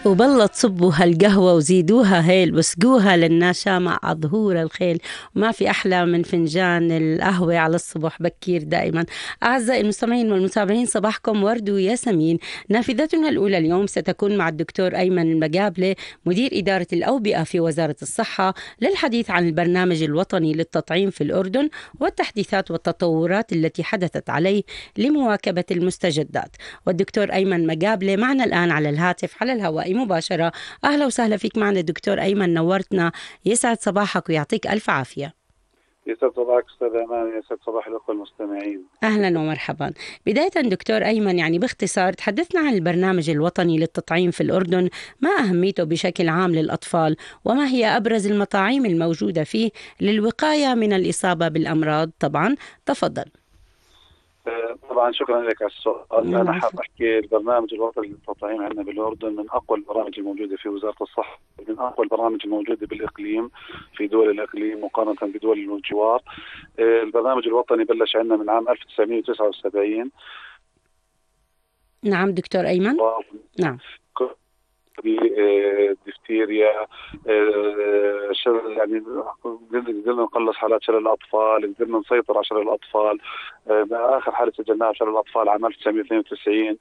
وبلا تصبوا هالقهوة وزيدوها هيل وسقوها للناشا مع ظهور الخيل. وما في أحلى من فنجان القهوة على الصبح بكير دائما. أعزائي المستمعين والمتابعين، صباحكم ورد وياسمين. نافذتنا الأولى اليوم ستكون مع الدكتور أيمن المقابلة، مدير إدارة الأوبئة في وزارة الصحة، للحديث عن البرنامج الوطني للتطعيم في الأردن والتحديثات والتطورات التي حدثت عليه لمواكبة المستجدات. والدكتور أيمن مقابلة معنا الآن على الهاتف على الهواء مباشرة. أهلا وسهلا فيك معنا دكتور أيمن، نورتنا. يسعد صباحك ويعطيك ألف عافية. يسعد صباحك أستاذ أمان، يسعد صباح الأخوة المستمعين. أهلا ومرحبا. بداية دكتور أيمن، يعني باختصار تحدثنا عن البرنامج الوطني للتطعيم في الأردن، ما أهميته بشكل عام للأطفال، وما هي أبرز المطاعيم الموجودة فيه للوقاية من الإصابة بالأمراض؟ طبعا تفضل. طبعا شكرا لك على السؤال. أنا حاب أحكي البرنامج الوطني للتطعيم عندنا بالأردن من أقوى البرامج الموجودة في وزارة الصحة، من أقوى البرامج الموجودة بالإقليم في دول الإقليم مقارنة بدول الجوار. البرنامج الوطني بلش عندنا من عام 1979. نعم دكتور أيمن. نعم. دفتيريا، يعني قدرنا نقلص حالات شلل الأطفال، قدرنا نسيطر على شلل الأطفال. آخر حالة سجلناها شلل الأطفال عام 1992.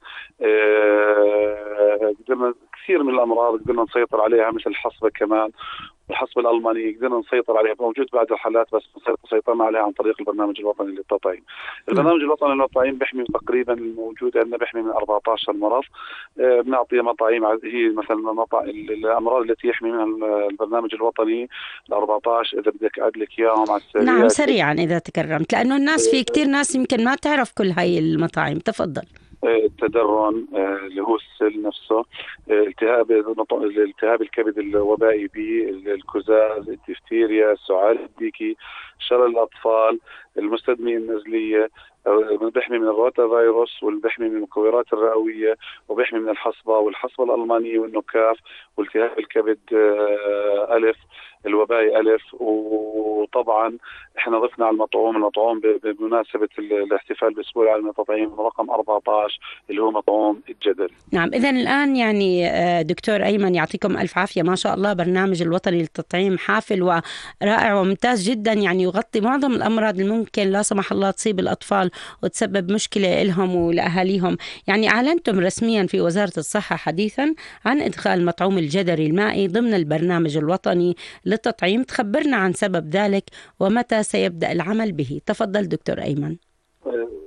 قدرنا كثير من الأمراض قدرنا نسيطر عليها، مثل الحصبة كمان، الحصبة الألمانية قدرنا نسيطر عليها، موجود بعض الحالات بس سيطرنا عليها عن طريق البرنامج الوطني للتطعيم. البرنامج الوطني للتطعيم بيحمي تقريبا الموجود عندنا، بيحمي من 14 مرض. بنعطي مطاعيم هي مثلا الأمراض التي يحمي منها البرنامج الوطني ال 14، إذا بدك أعد لك إياهم على السريع. نعم سريعا إذا تكرمت، لأنه الناس في كتير ناس يمكن ما تعرف كل هاي المطاعيم. تفضل. التدرن اللي هو السل نفسه، التهاب الكبد الوبائي به، الكزاز، الدفتيريا، السعال الديكي، شلل الأطفال، المستدمية النزلية، بيحمي من الروتا فيروس، وبيحمي من المكورات الرئوية، وبيحمي من الحصبة والحصبة الألمانية والنكاف والتهاب الكبد ألف، الوبائي ألف. وطبعا احنا ضفنا على المطعوم بمناسبة الاحتفال بأسبوع العالمي للتطعيم رقم 14 اللي هو مطعوم الجدل. نعم، إذن الآن يعني دكتور أيمن يعطيكم ألف عافية، ما شاء الله برنامج الوطني للتطعيم حافل ورائع وممتاز جدا، يعني يغطي معظم الأمراض الممكن لا سمح الله تصيب الأطفال وتسبب مشكلة لهم ولأهاليهم. يعني أعلنتم رسميا في وزارة الصحة حديثا عن إدخال المطعوم الجدري المائي ضمن البرنامج الوطني للتطعيم. تخبرنا عن سبب ذلك ومتى سيبدأ العمل به؟ تفضل دكتور أيمن.